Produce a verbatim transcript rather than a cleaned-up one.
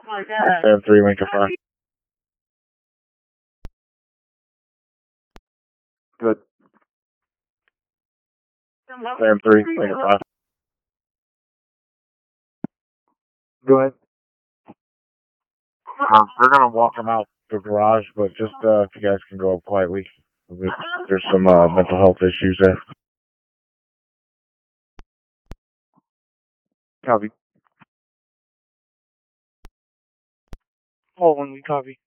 Sam three, Lincoln five. Good. Sam three, Lincoln five. Go ahead. Uh, they're gonna walk him out the garage, but just uh, if you guys can go up quietly. There's some uh, mental health issues there. Copy. Oh, when we copy.